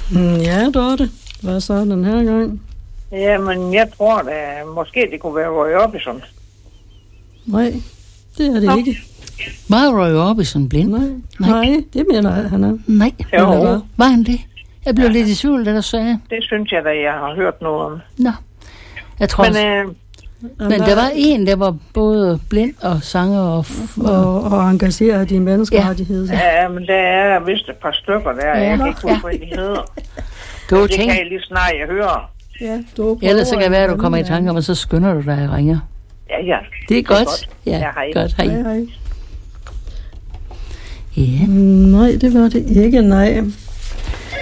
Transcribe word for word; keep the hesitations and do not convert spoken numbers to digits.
Mm, ja, Dorte. Hvad så den her gang? Jamen, jeg tror da, måske det kunne være Roy Orbison. Nej, det er det Nå. ikke. Var Roy Orbison blind? Nej, Nej. nej, det mener jeg, han er. Nej. Jo. Eller hvad? Var han det? Jeg blev ja. lidt i tvivl, da du sagde. Det synes jeg da, jeg har hørt noget om. Nå. Jeg tror, Men men, øh, men der var en, der var både blind og sanger og... F- og Og, og engageret i menneskerettigheder. Ja. ja, men der er vist et par stykker der. Ja. Jeg kan ikke Ja. huske, hvad de hedder. du Det tænker, kan jeg lige snart, jeg hører. Ja, du ellers så kan det være, at du kommer i tanke om, og så skynder du dig og ringer. Ja, ja. Det er godt. Ja, Ja, hej. godt. Hej. Nej, hej. Ja. Nej, det var det ikke, nej.